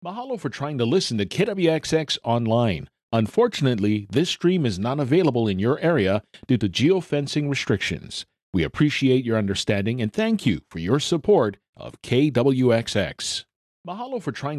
Mahalo for trying to listen to KWXX online. Unfortunately, this stream is not available in your area due to geofencing restrictions. We appreciate your understanding and thank you for your support of KWXX. Mahalo for trying